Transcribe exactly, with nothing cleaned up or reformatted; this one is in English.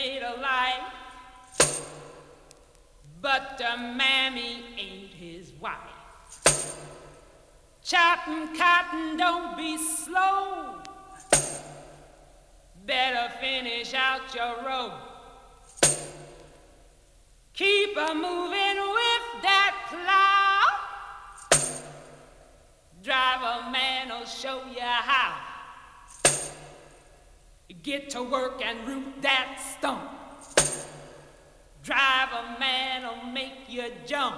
made of light, but the mammy ain't his wife. Chopping cotton, don't be slow. Better finish out your row. Keep a moving with that plow. Driver man'll show you how. Get to work and root that stump. Driver man'll make you jump.